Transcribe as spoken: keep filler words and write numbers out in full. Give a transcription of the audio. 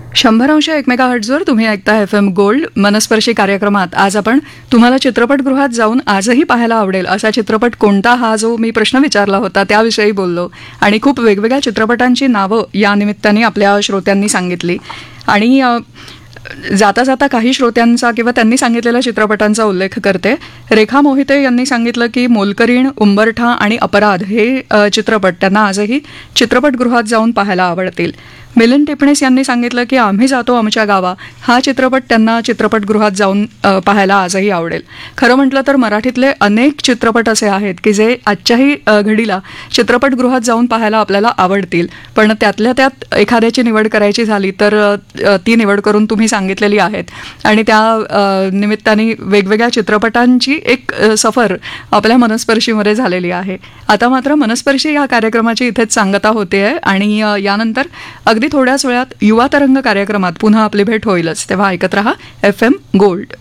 शंभर अंश एक मेगा हर्ट्झवर तुम्ही ऐकता एफ एम गोल्ड मनस्पर्शी कार्यक्रमात. आज आपण तुम्हाला चित्रपटगृहात जाऊन आजही पाहायला आवडेल असा चित्रपट कोणता, हा जो मी प्रश्न विचारला होता त्याविषयी बोललो. आणि खूप वेगवेगळ्या चित्रपटांची नावं या निमित्ताने आपल्या श्रोत्यांनी सांगितली. आणि जाता जाता काही श्रोत्यांचा किंवा त्यांनी सांगितलेल्या चित्रपटांचा उल्लेख करते. रेखा मोहिते यांनी सांगितलं की मोलकरीण, उंबरठा आणि अपराध हे चित्रपट त्यांना आजही चित्रपटगृहात जाऊन पाहायला आवडतील. मिलिंद टिपणीस यांनी सांगितलं की आम्ही जातो आमच्या गावा हा चित्रपट त्यांना चित्रपटगृहात जाऊन पाहायला आजही आवडेल. खरं म्हटलं तर मराठीतले अनेक चित्रपट असे आहेत की जे आजच्याही घडीला चित्रपटगृहात जाऊन पाहायला आपल्याला आवडतील. पण त्यातल्या त्यात एखाद्याची निवड करायची झाली तर ती निवड करून तुम्ही सांगितलेली आहेत. आणि त्या निमित्ताने वेगवेगळ्या चित्रपटांची एक सफर आपल्या मनस्पर्शीमध्ये झालेली आहे. आता मात्र मनस्पर्शी या कार्यक्रमाची इथेच सांगता होते आहे. आणि यानंतर अगदी थोड्याच वेळात युवा तरंग कार्यक्रमात पुन्हा आपली भेट होईलच. तेव्हा ऐकत रहा एफ एम गोल्ड.